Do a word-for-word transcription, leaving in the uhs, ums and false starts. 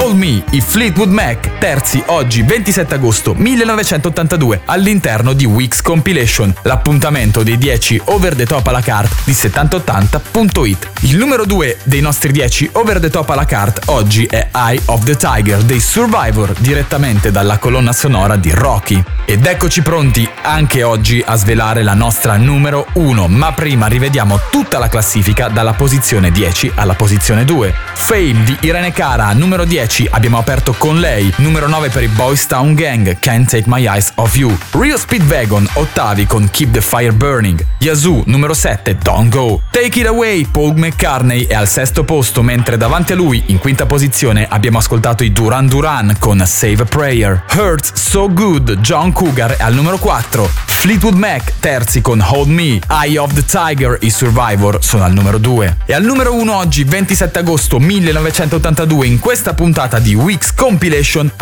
Hold Me, i Fleetwood Mac, terzi oggi ventisette agosto millenovecentottantadue all'interno di Weeks Compilation, l'appuntamento dei dieci over the top alla cart di settanta ottanta punto it. Il numero due dei nostri dieci over the top alla cart oggi è Eye of the Tiger dei Survivor, direttamente dalla colonna sonora di Rocky. Ed eccoci pronti anche oggi a svelare la nostra numero uno, ma prima rivediamo tutta la classifica dalla posizione dieci alla posizione due. Fame di Irene Cara, numero dieci, abbiamo aperto con lei. Numero nove per i Boys Town Gang, Can't Take My Eyes Off You. Rio Speedwagon, ottavi con Keep the Fire Burning. Yazoo, numero sette, Don't Go. Take It Away, Paul McCartney è al sesto posto, mentre davanti a lui, in quinta posizione, abbiamo ascoltato i Duran Duran con Save a Prayer. Hurts So Good, John Cougar è al numero quattro. Fleetwood Mac, terzi con Hold Me. Eye of the Tiger, i Survivor, sono al numero due. E al numero uno oggi, ventisette agosto millenovecentottantadue, in questa puntata di Weeks Compilation,